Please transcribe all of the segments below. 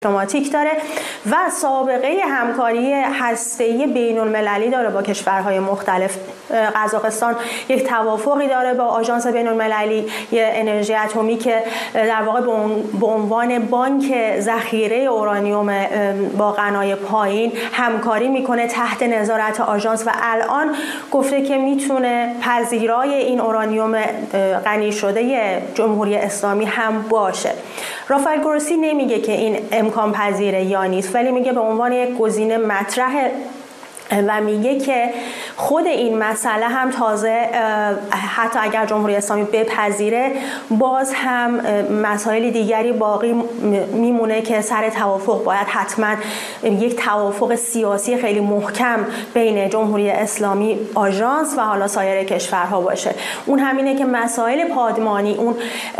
دیپلماتیک داره و سابقه همکاری هسته‌ای بین‌المللی داره با کشورهای مختلف. قزاقستان یک توافقی داره با آژانس بین‌المللی انرژی اتمی که در واقع به عنوان بانک ذخیره اورانیوم با غنای پایین همکاری میکنه تحت نظارت آژانس و الان گفته که میتونه پذیرای این اورانیوم غنی شده جمهوری اسلامی هم باشه. رافائل گروسی نمیگه که این امکان پذیره یا نیست، ولی میگه به عنوان یک گزینه مطرحه و میگه که خود این مسئله هم تازه حتی اگر جمهوری اسلامی بپذیره باز هم مسائل دیگری باقی میمونه که سر توافق باید حتما یک توافق سیاسی خیلی محکم بین جمهوری اسلامی، آژانس و حالا سایر کشورها باشه. اون همینه که مسائل پادمانی، اون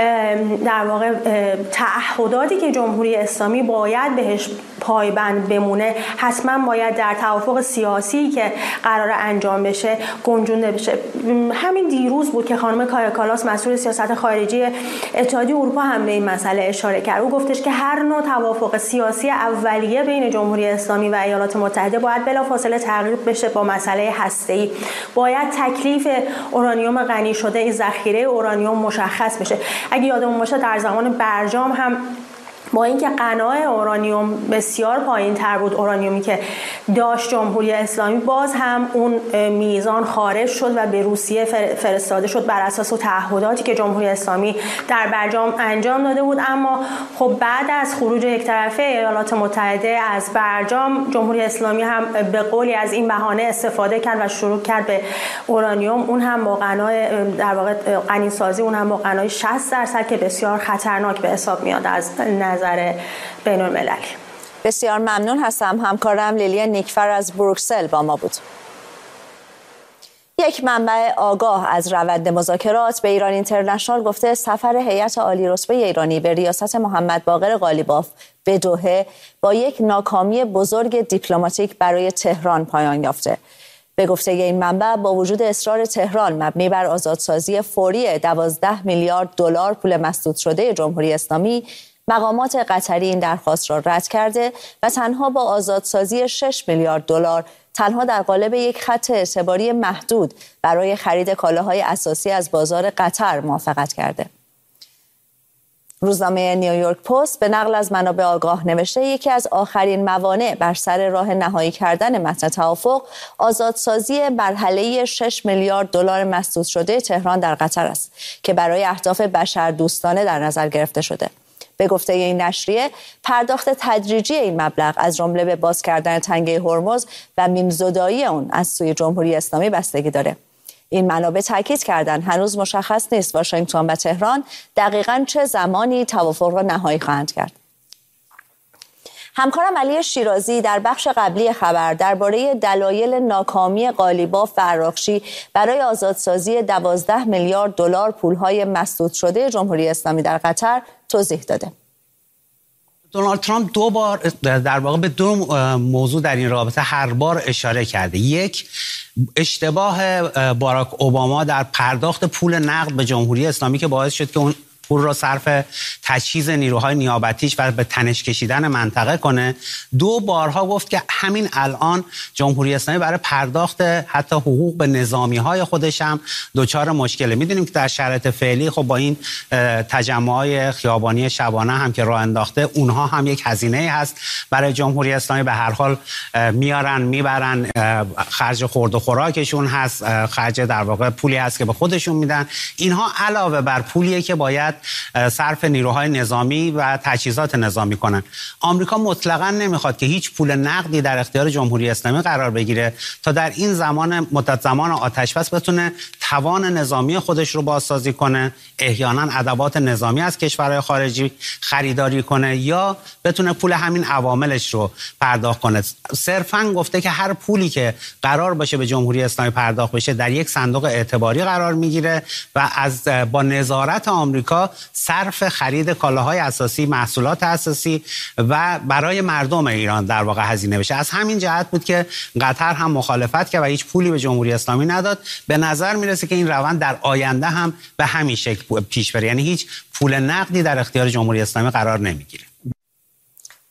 در واقع تعهداتی که جمهوری اسلامی باید بهش پایبند بمونه حتما باید در توافق سیاسی که قرار انجام بشه گنجونده بشه. همین دیروز بود که خانم کایا کالاس مسئول سیاست خارجی اتحادیه اروپا هم به این مسئله اشاره کرد. او گفتش که هر نوع توافق سیاسی اولیه بین جمهوری اسلامی و ایالات متحده باید بلافاصله تعقیب بشه با مسئله هسته‌ای. باید تکلیف اورانیوم غنی شده، ذخیره اورانیوم مشخص بشه. اگه یادمون باشه در زمان برجام هم با اینکه غنای اورانیوم بسیار پایین‌تر بود، اورانیومی که داشت جمهوری اسلامی، باز هم اون میزان خارج شد و به روسیه فرستاده شد بر اساس تعهداتی که جمهوری اسلامی در برجام انجام داده بود. اما خب بعد از خروج یک طرفه ایالات متحده از برجام، جمهوری اسلامی هم به قولی از این بهانه استفاده کرد و شروع کرد به اورانیوم، اون هم با غنای در واقع غنی‌سازی، اون هم با غنای 60% که بسیار خطرناک به حساب میاد از نظر بین المللی. بسیار ممنون هستم. همکارم لیلی نیکفر از بروکسل با ما بود. یک منبع آگاه از روند مذاکرات به ایران اینترنشنال گفته سفر هیئت عالی رتبه ایرانی به ریاست محمد باقر قالیباف به دوحه با یک ناکامی بزرگ دیپلماتیک برای تهران پایان یافته. به گفته این منبع با وجود اصرار تهران مبنی بر آزادسازی فوری 12 میلیارد دلار پول مسدود شده جمهوری اسلامی، مقامات قطری این درخواست را رد کرده و تنها با آزادسازی 6 میلیارد دلار تنها در قالب یک خط اعتباری محدود برای خرید کالاهای اساسی از بازار قطر موافقت کرده. روزنامه نیویورک پست به نقل از منابع آگاه نوشته یکی از آخرین موانع بر سر راه نهایی کردن متن توافق آزادسازی مرحله 6 میلیارد دلار مسدود شده تهران در قطر است که برای اهداف بشردوستانه در نظر گرفته شده. به گفته این نشریه پرداخت تدریجی این مبلغ از جمله به باز کردن تنگه هرمز و میمزدایی اون از سوی جمهوری اسلامی بستگی داره. این منابع تاکید کردند هنوز مشخص نیست واشنگتن و تهران دقیقاً چه زمانی توافق را نهایی خواهند کرد. همکارم علی شیرازی در بخش قبلی خبر درباره دلایل ناکامی قالیباف و عراقچی برای آزادسازی 12 میلیارد دلار پولهای مسدود شده جمهوری اسلامی در قطر توضیح داده. دونالد ترامپ دو بار در واقع به دو موضوع در این رابطه هر بار اشاره کرده. یک، اشتباه باراک اوباما در پرداخت پول نقد به جمهوری اسلامی که باعث شد که اون پول را صرف تجهیز نیروهای نیابتیش و به تنش کشیدن منطقه کنه. دو بارها گفت که همین الان جمهوری اسلامی برای پرداخت حتی حقوق به نظامی‌های خودش هم دچار مشکله. میدونیم که در شرایط فعلی خب با این تجمع‌های خیابانی شبانه هم که راه انداخته، اونها هم یک هزینه هست برای جمهوری اسلامی. به هر حال میارن میبرن، خرج خورد و خوراکشون هست، خرج در واقع پولی هست که به خودشون میدن. اینها علاوه بر پولیه که باید صرف نیروهای نظامی و تجهیزات نظامی کنن. آمریکا مطلقاً نمیخواد که هیچ پول نقدی در اختیار جمهوری اسلامی قرار بگیره تا در این مدت زمان آتش بس بتونه توان نظامی خودش رو بازسازی کنه، احیانا ادوات نظامی از کشورهای خارجی خریداری کنه یا بتونه پول همین عواملش رو پرداخت کنه. صرفاً گفته که هر پولی که قرار باشه به جمهوری اسلامی پرداخت بشه در یک صندوق اعتباری قرار میگیره و با نظارت آمریکا صرف خرید کالاهای اساسی، محصولات اساسی و برای مردم ایران در واقع هزینه بشه. از همین جهت بود که قطر هم مخالفت کرد و هیچ پولی به جمهوری اسلامی نداد. به نظر میرسه که این روند در آینده هم به همین شکل پیش بره، یعنی هیچ پول نقدی در اختیار جمهوری اسلامی قرار نمیگیره.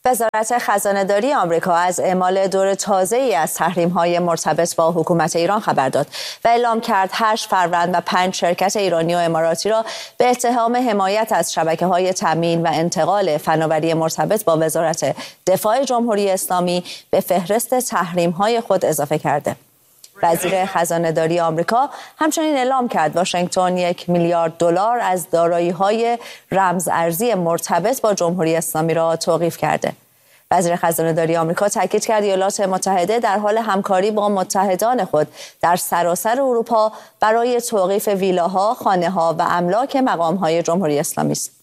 وزارت خزانه‌داری آمریکا از اعمال دور تازه‌ای از تحریم‌های مرتبط با حکومت ایران خبر داد و اعلام کرد 8 فروند و 5 شرکت ایرانی و اماراتی را به اتهام حمایت از شبکه‌های تامین و انتقال فناوری مرتبط با وزارت دفاع جمهوری اسلامی به فهرست تحریم‌های خود اضافه کرده. وزیر خزانه‌داری آمریکا همچنین اعلام کرد واشنگتن 1 میلیارد دلار از دارایی‌های رمزارزی مرتبط با جمهوری اسلامی را توقیف کرده. وزیر خزانه‌داری آمریکا تاکید کرد ایالات متحده در حال همکاری با متحدان خود در سراسر اروپا برای توقیف ویلاها، خانه‌ها و املاک مقام‌های جمهوری اسلامی است.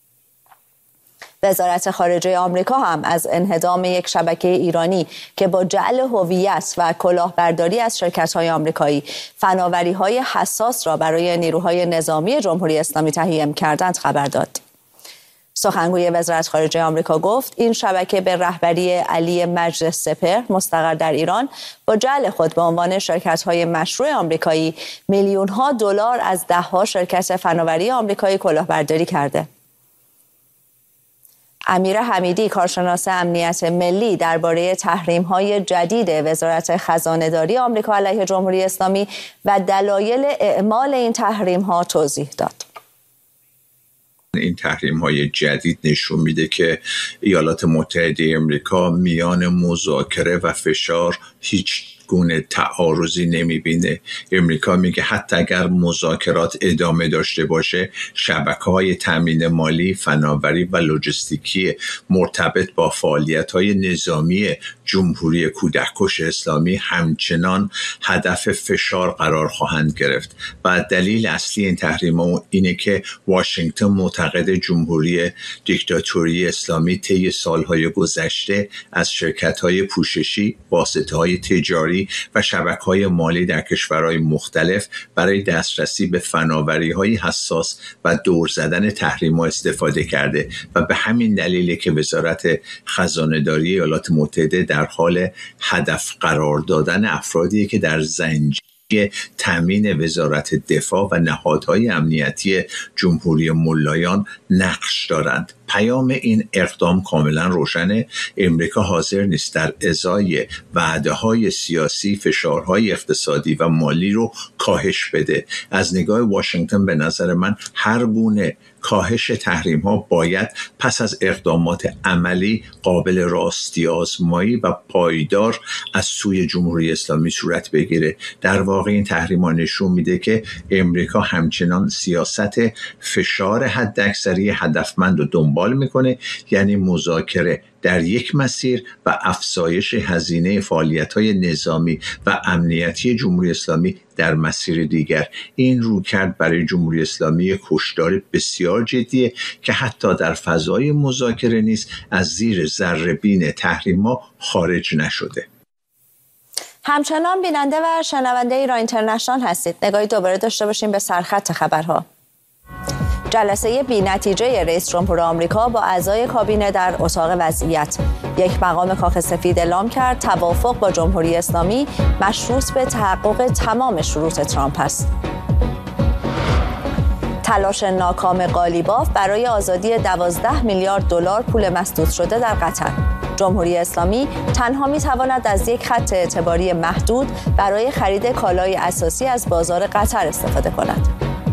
وزارت خارجه آمریکا هم از انهدام یک شبکه ایرانی که با جعل هویت و کلاهبرداری از شرکت‌های آمریکایی فناوری‌های حساس را برای نیروهای نظامی جمهوری اسلامی تهیه کردند خبر داد. سخنگوی وزارت خارجه آمریکا گفت این شبکه به رهبری علی مجلس سپهر مستقر در ایران با جعل خود به عنوان شرکت‌های مشروع آمریکایی میلیون‌ها دلار از ده‌ها شرکت فناوری آمریکایی کلاهبرداری کرده. امیر حمیدی کارشناس امنیت ملی درباره تحریم‌های جدید وزارت خزانه‌داری آمریکا علیه جمهوری اسلامی و دلایل اعمال این تحریم‌ها توضیح داد. این تحریم‌های جدید نشون میده که ایالات متحده آمریکا میان مذاکره و فشار هیچ گونه تعارضی نمیبینه. امریکا میگه حتی اگر مذاکرات ادامه داشته باشه شبکه‌های تامین مالی، فناوری و لوجستیکی مرتبط با فعالیت‌های نظامی جمهوری کودککش اسلامی همچنان هدف فشار قرار خواهند گرفت و دلیل اصلی این تحریم‌ها اینه که واشنگتن معتقد جمهوری دیکتاتوری اسلامی طی سالهای گذشته از شرکت‌های پوششی، واسطه‌های تجاری و شبکه‌های مالی در کشورهای مختلف برای دسترسی به فناوری‌های حساس و دور زدن تحریم‌ها استفاده کرده و به همین دلیله که وزارت خزانه‌داری ایالات متحده در حال هدف قرار دادن افرادی که در زنجیره تامین وزارت دفاع و نهادهای امنیتی جمهوری ملایان نقش دارند. پیام این اقدام کاملا روشنه. امریکا حاضر نیست در ازای وعده‌های سیاسی فشارهای اقتصادی و مالی رو کاهش بده. از نگاه واشنگتن به نظر من هر گونه کاهش تحریم‌ها باید پس از اقدامات عملی قابل راستی آزمایی و پایدار از سوی جمهوری اسلامی صورت بگیره. در واقع این تحریم‌ها نشون میده که امریکا همچنان سیاست فشار حداکثری هدفمند رو دنبال میکنه، یعنی مذاکره در یک مسیر و افزایش هزینه فعالیت‌های نظامی و امنیتی جمهوری اسلامی در مسیر دیگر. این رویکرد برای جمهوری اسلامی کشدار بسیار جدیه که حتی در فضای مذاکره نیز از زیر ذره‌بین تحریم‌ها خارج نشده. همچنان بیننده و شنونده ایران اینترنشنال هستید. نگاهی دوباره داشته باشیم به سرخط خبرها. جلسه بی‌نتیجه رئیس جمهور آمریکا با اعضای کابینه در اتاق وضعیت. یک مقام کاخ سفید اعلام کرد توافق با جمهوری اسلامی مشروط به تحقق تمام شروط ترامپ است. تلاش ناکام قالیباف برای آزادی 12 میلیارد دلار پول مسدود شده در قطر. جمهوری اسلامی تنها می‌تواند از یک خط اعتباری محدود برای خرید کالای اساسی از بازار قطر استفاده کند.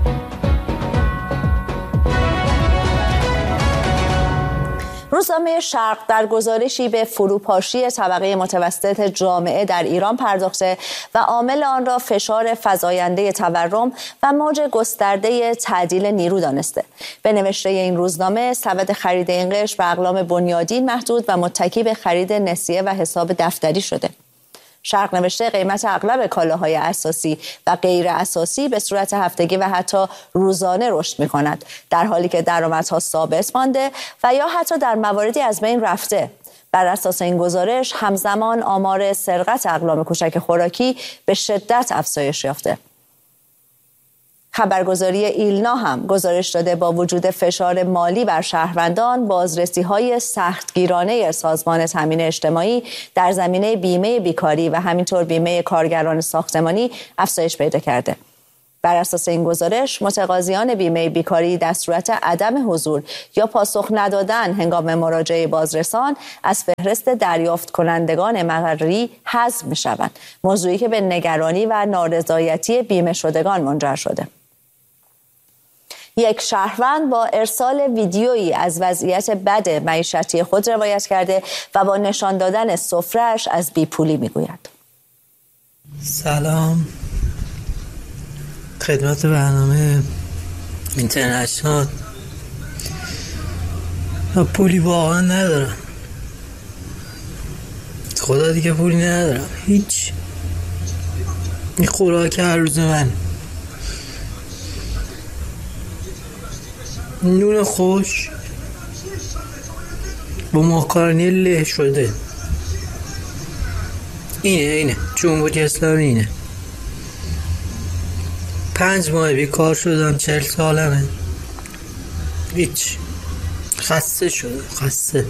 روزنامه شرق در گزارشی به فروپاشی طبقه متوسط جامعه در ایران پرداخته و عامل آن را فشار فزاینده تورم و موج گسترده تعدیل نیرو دانسته. به نوشته این روزنامه سبد خرید این قشر به اقلام بنیادین محدود و متکی به خرید نسیه و حساب دفتری شده. شرق نوشته قیمت اغلب کالاهای اساسی و غیر اساسی به صورت هفتگی و حتی روزانه رشد می‌کند، در حالی که درآمدها ثابت مانده و یا حتی در مواردی از بین رفته. بر اساس این گزارش همزمان آمار سرقت اقلام کوچک خوراکی به شدت افزایش یافته. خبرگزاری ایلنا هم گزارش داده با وجود فشار مالی بر شهروندان، بازرسی‌های سختگیرانه سازمان تامین اجتماعی در زمینه بیمه بیکاری و همینطور بیمه کارگران ساختمانی افزایش پیدا کرده. بر اساس این گزارش متقاضیان بیمه بیکاری در صورت عدم حضور یا پاسخ ندادن هنگام مراجعه بازرسان از فهرست دریافت کنندگان مقرری حذف می‌شوند، موضوعی که به نگرانی و نارضایتی بیمه شدگان منجر شده. یک شهروند با ارسال ویدیویی از وضعیت بد معیشتی خود روایت کرده و با نشان دادن سفره‌اش از بیپولی میگوید. سلام، خدمت برنامه اینترنشنال. من پولی واقعا ندارم، خدا دیگه پولی ندارم، هیچ. این خوراک هر روز من، نون خوش با ماکارونی له شده، اینه جمهوری اسلامی اینه. 5 ماه بیکار شدم، 40 سالمه، هیچ. خسته شدم، خسته.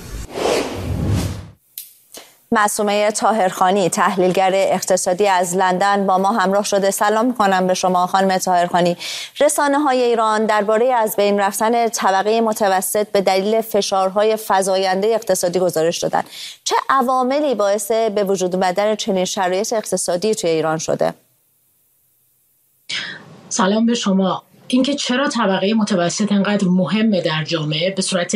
معصومه طاهرخانی، تحلیلگر اقتصادی از لندن با ما همراه شده. سلام می‌کنم به شما خانم طاهرخانی. رسانه‌های ایران درباره از بین رفتن طبقه متوسط به دلیل فشارهای فزاینده اقتصادی گزارش دادن. چه عواملی باعث به وجود آمدن چنین شرایط اقتصادی توی ایران شده؟ سلام به شما. اینکه چرا طبقه متوسط انقدر مهمه در جامعه، به صورت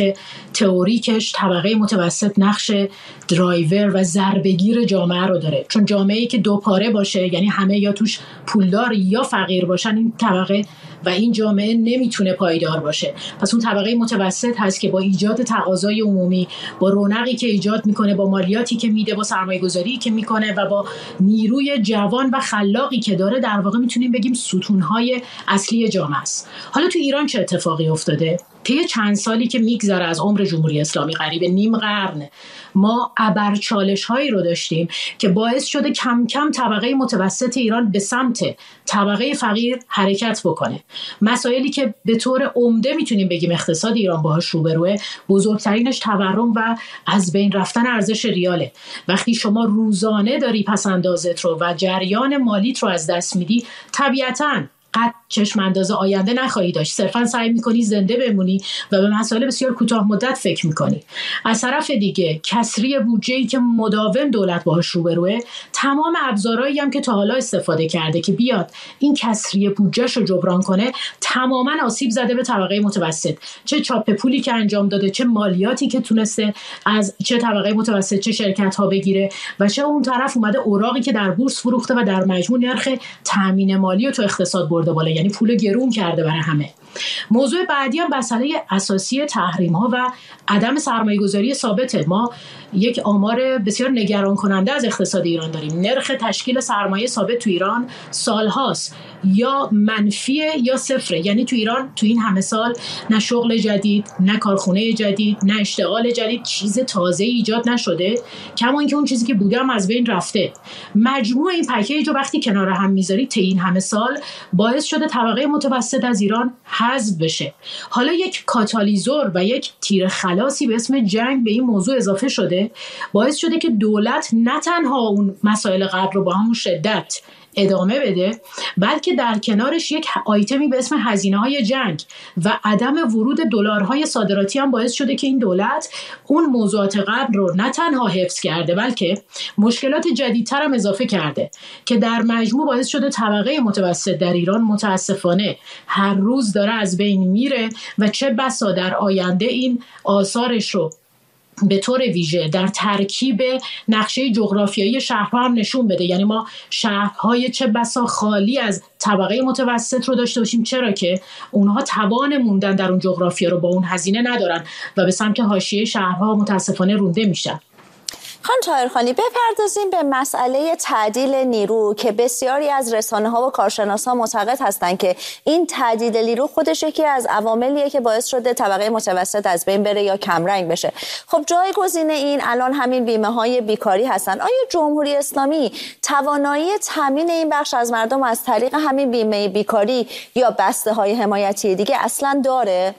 تئوریکش طبقه متوسط نقش درایور و ضربه‌گیر جامعه رو داره، چون جامعه‌ای که دو پاره باشه، یعنی همه یا توش پولدار یا فقیر باشن، این طبقه و این جامعه نمیتونه پایدار باشه. پس اون طبقه متوسط هست که با ایجاد تقاضای عمومی، با رونقی که ایجاد میکنه، با مالیاتی که میده، با سرمایه‌گذاری که میکنه و با نیروی جوان و خلاقی که داره، در واقع میتونیم بگیم ستونهای اصلی جامعه است. حالا تو ایران چه اتفاقی افتاده؟ طی چند سالی که میگذره از عمر جمهوری اسلامی، قریب نیم قرن، ما ابرچالش‌هایی رو داشتیم که باعث شده کم کم طبقه متوسط ایران به سمت طبقه فقیر حرکت بکنه. مسائلی که به طور عمده میتونیم بگیم اقتصاد ایران باهاش روبروه، بزرگترینش تورم و از بین رفتن ارزش ریاله. وقتی شما روزانه داری پس‌اندازت رو و جریان مالیت رو از دست میدی، طبیعتاً قد چشم انداز آینده نخواهی داشت، صرفا سعی میکنی زنده بمونی و به مسائل بسیار کوتاه مدت فکر میکنی. از طرف دیگه کسری بودجه‌ای که مداوم دولت باهاش روبروه، تمام ابزارهایی هم که تا حالا استفاده کرده که بیاد این کسری بودجه‌ش رو جبران کنه، تماما آسیب زده به طبقه متوسط. چه چاپ پولی که انجام داده، چه مالیاتی که تونسته از چه طبقه متوسط چه شرکت ها بگیره و چه اون طرف اومده اوراقی که در بورس فروخته و در مجموع نرخ تامین مالی رو تو اقتصاد برده بالا، یعنی پول گرون کرده برای همه. موضوع بعدی هم مسئله اساسی تحریم ها و عدم سرمایه گذاری ثابته. ما یک آمار بسیار نگران کننده از اقتصاد ایران داریم. نرخ تشکیل سرمایه ثابت تو ایران سالهاست یا منفیه یا صفره. یعنی تو ایران تو این همه سال نه شغل جدید، نه کارخونه جدید، نه اشتغال جدید، چیز تازه ایجاد نشده، کما اینکه اون چیزی که بوده هم از بین رفته. مجموع این پکیج رو وقتی کنار هم میذاری تا این همه سال باعث شده طبقه متوسط از ایران حذف بشه. حالا یک کاتالیزور و یک تیر خلاصی به اسم جنگ به این موضوع اضافه شده، باعث شده که دولت نه تنها اون مسائل قبل رو با همون شدت ادامه بده، بلکه در کنارش یک آیتمی به اسم هزینه‌های جنگ و عدم ورود دلارهای صادراتی هم باعث شده که این دولت اون موضوعات قبل رو نه تنها حفظ کرده، بلکه مشکلات جدیدتر هم اضافه کرده که در مجموع باعث شده طبقه متوسط در ایران متاسفانه هر روز داره از بین میره و چه بسا در آینده این آثارش رو به طور ویژه در ترکیب نقشه جغرافیایی شهرها هم نشون بده. یعنی ما شهرهای چه بسا خالی از طبقه متوسط رو داشته باشیم، چرا که اونها توان موندن در اون جغرافیا رو با اون هزینه ندارن و به سمت حاشیه شهرها متاسفانه رونده میشن. خانم طاهرخانی، بپردازیم به مسئله تعدیل نیرو که بسیاری از رسانه‌ها و کارشناسان معتقد هستند که این تعدیل نیرو خودش یکی از عواملیه که باعث شده طبقه متوسط از بین بره یا کمرنگ بشه. خب جایگزین این الان همین بیمه‌های بیکاری هستن. آیا جمهوری اسلامی توانایی تامین این بخش از مردم از طریق همین بیمه بیکاری یا بسته‌های حمایتی دیگه اصلاً داره؟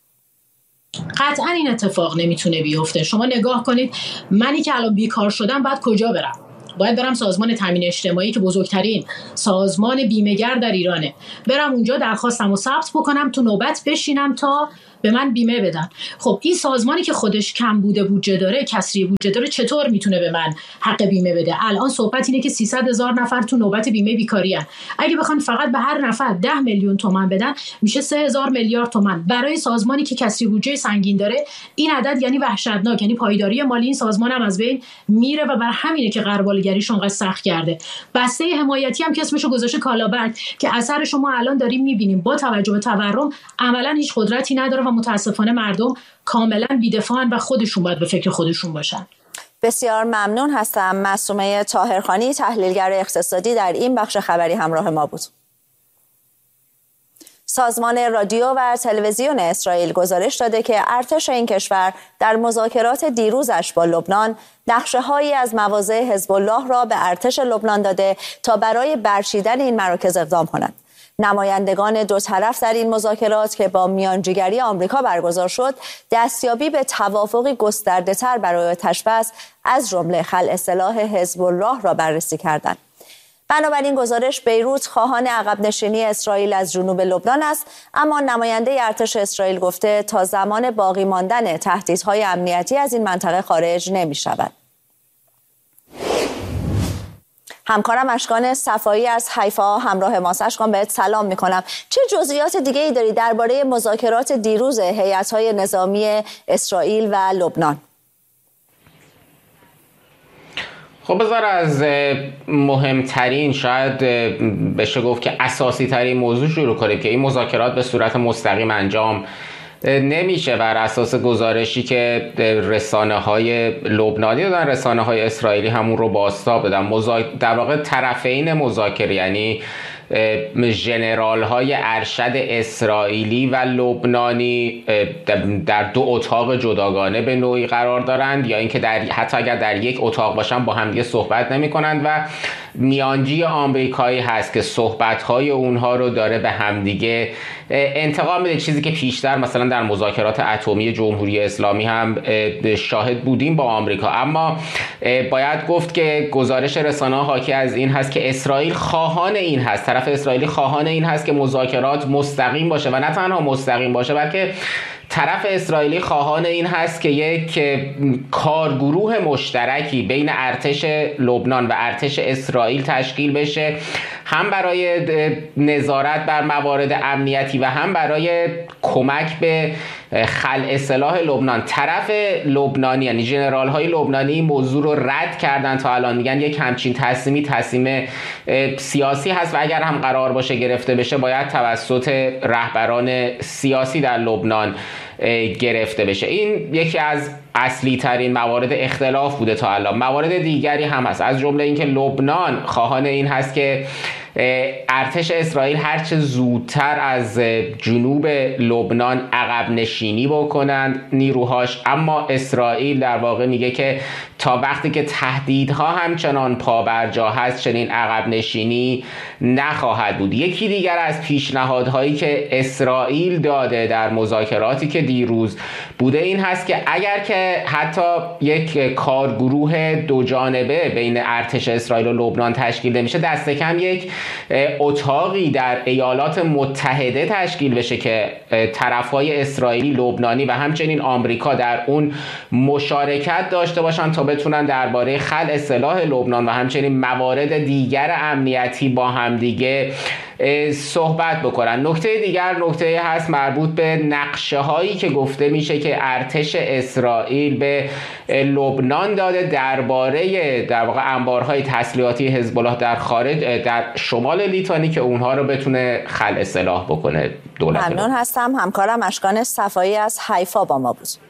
قطعا این اتفاق نمیتونه بیفته. شما نگاه کنید، منی که الان بیکار شدم بعد کجا برم؟ باید برم سازمان تامین اجتماعی که بزرگترین سازمان بیمه‌گر در ایرانه، برم اونجا درخواستم رو ثبت بکنم، تو نوبت بشینم تا به من بیمه بدن. خب این سازمانی که خودش کم بوده بودجه داره، کسری بودجه داره، چطور میتونه به من حق بیمه بده؟ الان صحبت اینه که 300,000 نفر تو نوبت بیمه بیکاری هستن. اگه بخوان فقط به هر نفر 10 میلیون تومان بدن میشه 3000 میلیارد تومان. برای سازمانی که کسری بودجه سنگین داره این عدد یعنی وحشتناک، یعنی پایداری مالی این سازمان هم از بین میره و بر همینه که غربالگریش اونقدر سخت کرده. بسته حمایتی هم که اسمشو گذاشته کالابد که اثر شما الان داریم میبینیم، با توجه به تورم عملا هیچ قدرتی نداره و متاسفانه مردم کاملا بی‌دفاعن و خودشون باید به فکر خودشون باشن. بسیار ممنون هستم. معصومه طاهرخانی، تحلیلگر اقتصادی، در این بخش خبری همراه ما بود. سازمان رادیو و تلویزیون اسرائیل گزارش داده که ارتش این کشور در مذاکرات دیروزش با لبنان نقشه‌هایی از مواضع حزب الله را به ارتش لبنان داده تا برای برچیدن این مراکز اقدام کنند. نمایندگان دو طرف در این مذاکرات که با میانجیگری آمریکا برگزار شد، دستیابی به توافقی گسترده‌تر برای آتش‌بس از جمله خلع سلاح حزب الله را بررسی کردند. بنابراین گزارش بیروت خواهان عقب نشینی اسرائیل از جنوب لبنان است، اما نماینده ارتش اسرائیل گفته تا زمان باقی ماندن تهدیدهای امنیتی از این منطقه خارج نمی‌شود. همکارم اشکان صفایی از حیفا همراه ماست. اشکان بهت سلام میکنم. چه جزئیات دیگه ای داری درباره مذاکرات دیروز هیئت‌های نظامی اسرائیل و لبنان؟ خب بذار از مهمترین، شاید بشه گفت که اساسی ترین موضوع شروع کنیم که این مذاکرات به صورت مستقیم انجام نمیشه. بر اساس گزارشی که رسانه‌های لبنانی دادن، رسانه‌های اسرائیلی همون رو بازتاب دادن. در واقع طرفین مذاکره، یعنی ژنرال‌های ارشد اسرائیلی و لبنانی در دو اتاق جداگانه به نوعی قرار دارند، یا اینکه حتی اگر در یک اتاق باشن با همدیگه صحبت نمی‌کنند و میانجی آمریکایی هست که صحبت‌های اونها رو داره به همدیگه انتقال میده. چیزی که پیشتر مثلا در مذاکرات اتمی جمهوری اسلامی هم شاهد بودیم با آمریکا. اما باید گفت که گزارش رسانه‌ها حاکی از این هست که اسرائیل خواهان این هست، طرف اسرائیلی خواهان این هست که مذاکرات مستقیم باشه و نه تنها مستقیم باشه، بلکه طرف اسرائیلی خواهان این هست که یک کارگروه مشترکی بین ارتش لبنان و ارتش اسرائیل تشکیل بشه، هم برای نظارت بر موارد امنیتی و هم برای کمک به خلع سلاح لبنان. طرف لبنانی یعنی ژنرال های لبنانی این موضوع رو رد کردن، تا الان میگن یک همچین تصمیم سیاسی هست و اگر هم قرار باشه گرفته بشه باید توسط رهبران سیاسی در لبنان گرفته بشه. این یکی از اصلی ترین موارد اختلاف بوده تا الان. موارد دیگری هم هست، از جمله اینکه لبنان خواهان این هست که ارتش اسرائیل هرچه زودتر از جنوب لبنان عقب نشینی بکنند نیروهاش، اما اسرائیل در واقع میگه که تا وقتی که تهدیدها همچنان پابرجا هست چنین عقب نشینی نخواهد بود. یکی دیگر از پیشنهادهایی که اسرائیل داده در مذاکراتی که دیروز بوده این هست که اگر که حتی یک کارگروه دو جانبه بین ارتش اسرائیل و لبنان تشکیل نمیشه، دست کم یک اتاقی در ایالات متحده تشکیل بشه که طرفهای اسرائیلی، لبنانی و همچنین آمریکا در اون مشارکت داشته باشن تا بتونن درباره خلع سلاح لبنان و همچنین موارد دیگر امنیتی با همدیگه صحبت بکنن. نکته دیگر نکته هست مربوط به نقشه هایی که گفته میشه که ارتش اسرائیل به لبنان داده درباره در واقع انبارهای تسلیحاتی حزب الله در خارج، در شمال لیتانی، که اونها رو بتونه خلع سلاح بکنه دولت. ممنون هستم. همکارم اشکان صفایی از حیفا با ما بود.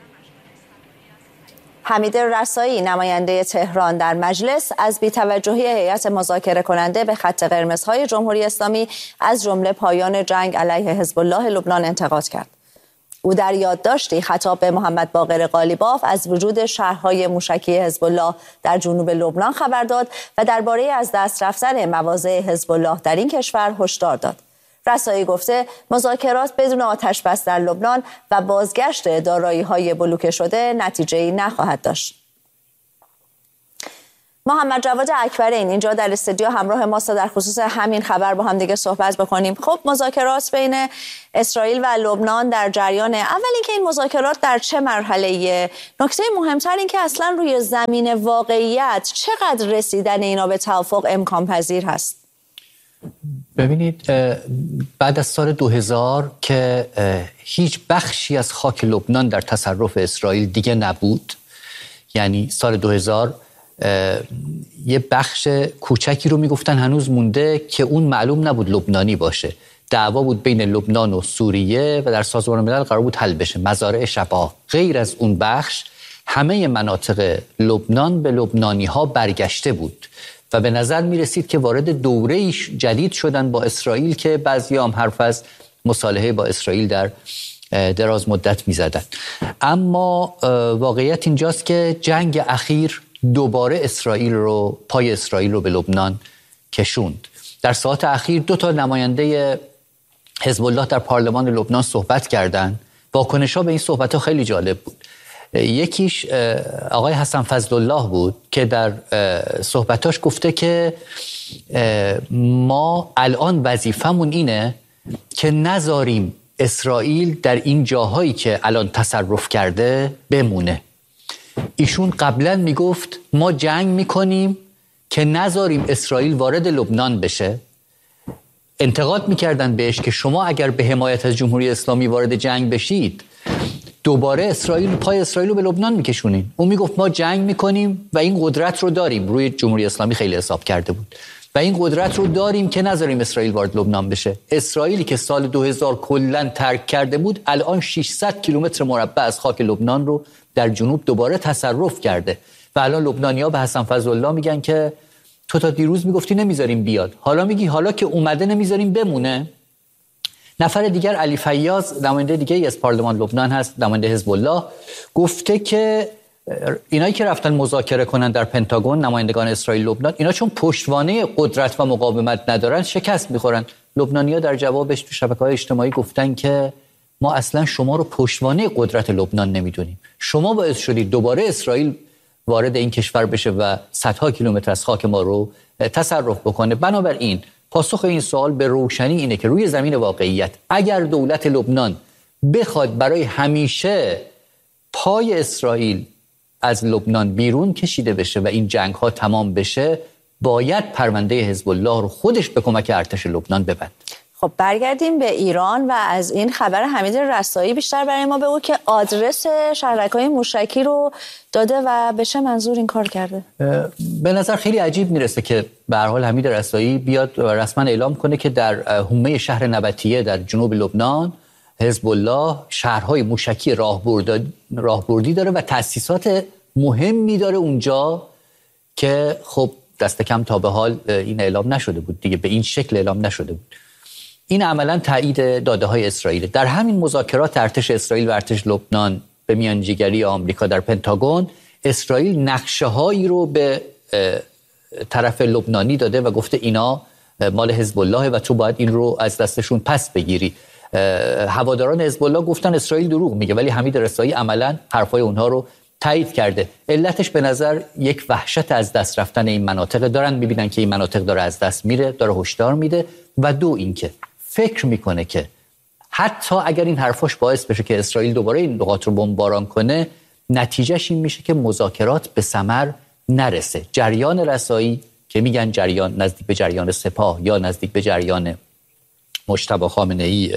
حمید رسایی، نماینده تهران در مجلس، از بی‌توجهی هیئت مذاکره کننده به خط قرمزهای جمهوری اسلامی از جمله پایان جنگ علیه حزب الله لبنان انتقاد کرد. او در یادداشتی خطاب به محمد باقر قالیباف از وجود شهرهای موشکی حزب الله در جنوب لبنان خبر داد و درباره از دست رفتن مواضع حزب الله در این کشور هشدار داد. رسایی گفته مذاکرات بدون آتش بس در لبنان و بازگشت دارایی‌های بلوکه شده نتیجه‌ای نخواهد داشت. محمد جواد اکبرین اینجا در استودیو همراه ما است در خصوص همین خبر با هم دیگه صحبت بکنیم. خب مذاکرات بین اسرائیل و لبنان در جریان. اول اینکه این مذاکرات در چه مرحله‌ایه؟ نکته مهمتر این که اصلا روی زمین واقعیت چقدر رسیدن اینا به توافق امکان پذیر هست؟ ببینید بعد از سال 2000 که هیچ بخشی از خاک لبنان در تصرف اسرائیل دیگه نبود، یعنی سال 2000 یه بخش کوچکی رو میگفتن هنوز مونده که اون معلوم نبود لبنانی باشه. دعوا بود بین لبنان و سوریه و در سازمان ملل قرار بود حل بشه، مزارع شبا. غیر از اون بخش همه مناطق لبنان به لبنانی ها برگشته بود و به نظر می رسید که وارد دوره جدید شدن با اسرائیل که بعضی هم حرف از مصالحه با اسرائیل در دراز مدت می زدن. اما واقعیت اینجاست که جنگ اخیر دوباره پای اسرائیل رو به لبنان کشوند. در ساعات اخیر 2 نماینده حزب الله در پارلمان لبنان صحبت کردند. واکنش‌ها به این صحبت‌ها خیلی جالب بود. یکیش آقای حسن فضل الله بود که در صحبتاش گفته که ما الان وظیفمون اینه که نذاریم اسرائیل در این جاهایی که الان تصرف کرده بمونه. ایشون قبلا میگفت ما جنگ میکنیم که نذاریم اسرائیل وارد لبنان بشه. انتقاد میکردن بهش که شما اگر به حمایت از جمهوری اسلامی وارد جنگ بشید دوباره پای اسرائیل رو به لبنان میکشونین. اون میگفت ما جنگ میکنیم و این قدرت رو داریم، روی جمهوری اسلامی خیلی حساب کرده بود، و این قدرت رو داریم که نذاریم اسرائیل وارد لبنان بشه. اسرائیلی که سال 2000 کلاً ترک کرده بود الان 600 کیلومتر مربع از خاک لبنان رو در جنوب دوباره تصرف کرده و الان لبنانی‌ها به حسن فضل الله میگن که تو تا دیروز میگفتی نمیذاریم بیاد، حالا میگی حالا که اومده نمیذاریم بمونه. نفر دیگر علی فیاض، نماینده دیگه از پارلمان لبنان هست، نماینده حزب الله، گفته که اینایی که رفتن مذاکره کنن در پنتاگون، نمایندگان اسرائیل لبنان، اینا چون پشتوانه قدرت و مقاومت ندارن شکست میخورن. لبنانی‌ها در جوابش تو شبکه‌های اجتماعی گفتن که ما اصلا شما رو پشتوانه قدرت لبنان نمیدونیم، شما باعث شدید دوباره اسرائیل وارد این کشور بشه و صدها کیلومتر از خاک ما رو تصرف بکنه. بنابراین پاسخ این سوال به روشنی اینه که روی زمین واقعیت اگر دولت لبنان بخواد برای همیشه پای اسرائیل از لبنان بیرون کشیده بشه و این جنگ ها تمام بشه، باید پرونده حزب الله رو خودش به کمک ارتش لبنان ببند. خب برگردیم به ایران و از این خبر حمید رسایی بیشتر برای ما بگو که آدرس شهرک‌های موشکی رو داده و به چه منظور این کار کرده؟ به نظر خیلی عجیب میرسه که به هر حال حمید رسایی بیاد و رسما اعلام کنه که در حومه شهر نبطیه در جنوب لبنان حزب الله شهرهای موشکی راهبردی داره و تأسیسات مهمی داره اونجا که خب دست کم تا به حال این اعلام نشده بود دیگه، به این شکل اعلام نشده بود. این عملاً تایید داده‌های اسرائیل. در همین مذاکرات ارتش اسرائیل و ارتش لبنان به میانجیگری آمریکا در پنتاگون، اسرائیل نقشه‌هایی رو به طرف لبنانی داده و گفته اینا مال حزب الله و تو باید این رو از دستشون پس بگیری. هواداران حزب الله گفتن اسرائیل دروغ میگه، ولی حمید رسایی عملاً حرفای اونها رو تایید کرده. علتش به نظر یک وحشت از دست رفتن این مناطق دارن، میبینن که این مناطق داره از دست میره، داره هشدار میده، و دو اینکه فکر میکنه که حتی اگر این حرفاش باعث بشه که اسرائیل دوباره این نقاط رو بمباران کنه، نتیجهش این میشه که مذاکرات به ثمر نرسه. جریان رسایی که میگن جریان نزدیک به جریان سپاه یا نزدیک به جریان مجتبی خامنه‌ای،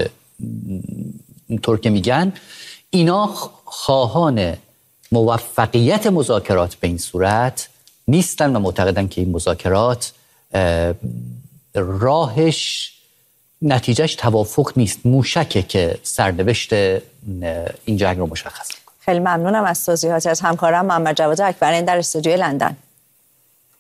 اینطور که میگن، اینا خواهان موفقیت مذاکرات به این صورت نیستن و معتقدن که این مذاکرات راهش نتیجهش توافق نیست، موشکه که سرنوشت این جنگ رو مشخص کنه. خیلی ممنونم از توضیحات از همکارم محمد جواد اکبرین در استودیوی لندن.